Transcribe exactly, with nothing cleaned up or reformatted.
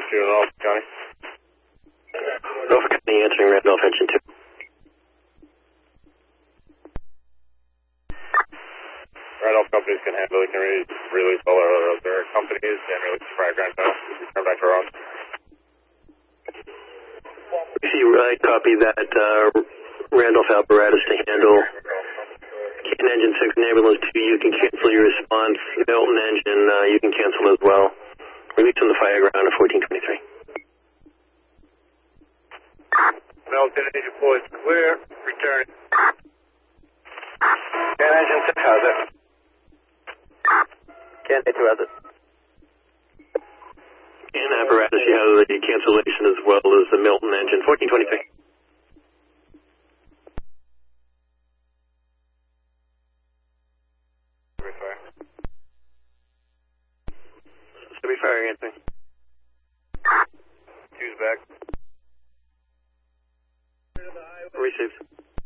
two in Norfolk County. Norfolk County answering Randolph engine two. Randolph companies can handle it, can re release all our other companies and release the fire ground tunnel. Return back to our own. If you uh, copy that, uh, Randolph apparatus to handle Canton engine six and ambulance two, you can cancel your response. Milton engine, uh, you can cancel as well. Release on the fire ground at fourteen twenty-three. Milton engine four is clear. Return. Canton engine six has it. Canton two has it. Canton apparatus, you have the cancellation as well as the Milton engine, fourteen twenty-three. Semi fire answering. Two's back. Received.